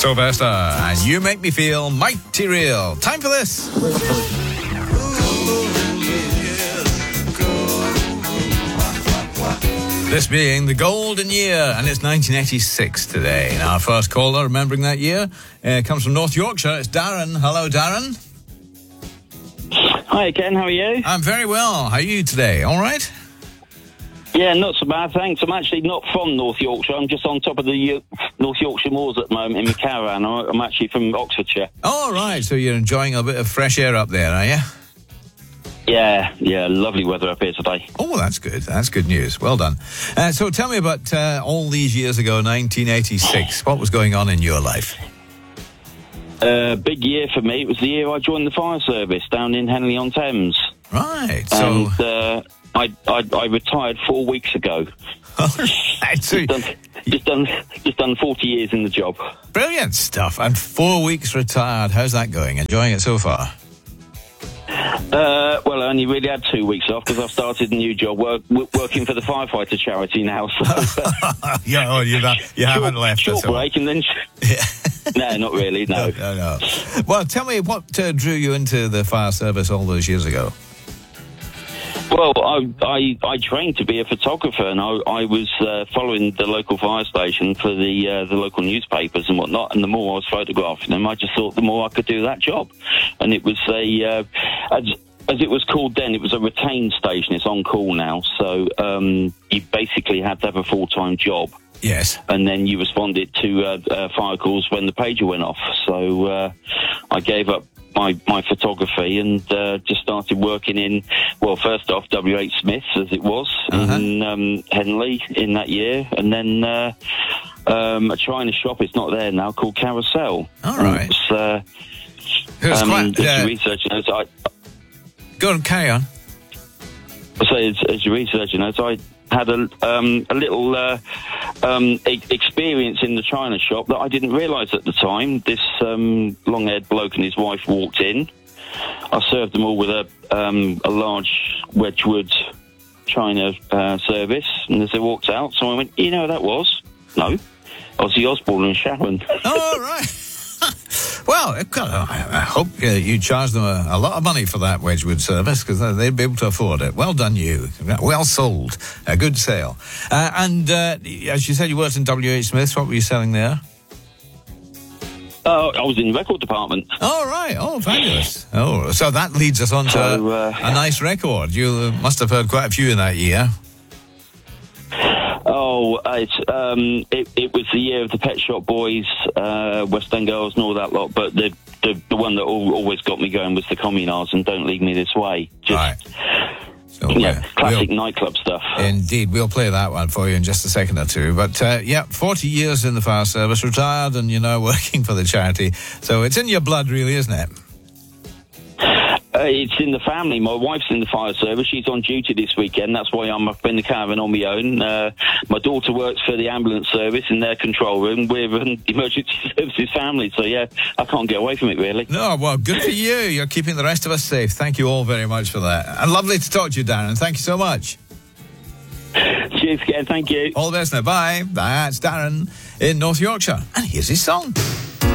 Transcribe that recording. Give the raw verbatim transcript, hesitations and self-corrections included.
Sylvester, and You Make Me Feel Mighty Real. Time for this. This being the golden year, and it's nineteen eighty-six today. And our first caller, remembering that year, uh, comes from North Yorkshire. It's Darren. Hello, Darren. Hi, Ken. How are you? I'm very well. How are you today? All right? Yeah, not so bad, thanks. I'm actually not from North Yorkshire. I'm just on top of the U- North Yorkshire moors at the moment in my caravan. I'm actually from Oxfordshire. All right. So you're enjoying a bit of fresh air up there, are you? Yeah, yeah, lovely weather up here today. Oh, that's good. That's good news. Well done. Uh, so tell me about uh, all these years ago, nineteen eighty-six. What was going on in your life? Uh, big year for me. It was the year I joined the fire service down in Henley-on-Thames. Right. So And uh, I, I I retired four weeks ago. right, so Just done, just done just done forty years in the job. brilliant stuff. And four weeks retired. How's that going? Enjoying it so far? Uh, well, I only really had two weeks off because I've started a new job work, w- working for the firefighter charity now. So yeah, oh, you not, you haven't left short us all. break and then. Yeah. No, not really. No. no, no, no. Well, tell me what uh, drew you into the fire service all those years ago. Well, I, I I trained to be a photographer, and I, I was uh, following the local fire station for the uh, the local newspapers and whatnot. And the more I was photographing them, I just thought the more I could do that job. And it was a uh, as, as it was called then, it was a retained station. It's on call now, so um, you basically had to have a full time job. Yes. And then you responded to uh, uh, fire calls when the pager went off. So uh, I gave up my, my photography and uh, just started working in, well, first off, W H Smith's, as it was, Uh-huh. in um, Henley in that year. And then uh, um, a China shop, it's not there now, called Carousel. All right. It was, uh, It was um, quite... as Uh, you research knows, I, go on, carry on. I say, as, as your researcher knows, I had a, um, a little uh, um, e- experience in the China shop that I didn't realise at the time. This um, long-haired bloke and his wife walked in. I served them all with a, um, a large Wedgwood China uh, service, and as they walked out, someone went, "You know who that was?" "No, Ozzy Osbourne and Sharon." Oh, right. Well, I hope uh, you charged them a, a lot of money for that Wedgwood service because they'd be able to afford it. Well done, you. Well sold. A good sale. Uh, and uh, as you said, you worked in W H Smith's. What were you selling there? Uh, I was in the record department. Oh, right. Oh, fabulous. Oh, so that leads us on to So, uh, a nice record. You must have heard quite a few in that year. Oh, it's, um, it, it was the year of the Pet Shop Boys, uh, West End Girls and all that lot, but the the, the one that al- always got me going was the Communards and Don't Leave Me This Way. Just, Right. So, yeah, uh, classic we'll, nightclub stuff. indeed. We'll play that one for you in just a second or two. But, uh, yeah, forty years in the fire service, retired, and you're now working for the charity. So it's in your blood, really, isn't it? Uh, it's in the family. My wife's in the fire service. She's on duty this weekend. That's why I'm up in the caravan on my own. Uh, my daughter works for the ambulance service in their control room. We're an emergency services family. So, yeah, I can't get away from it, really. No, well, good for you. You're keeping the rest of us safe. Thank you all very much for that. And lovely to talk to you, Darren. Thank you so much. Cheers, Ken. Thank you. All the best now. Bye. That's Darren in North Yorkshire. And here's his song.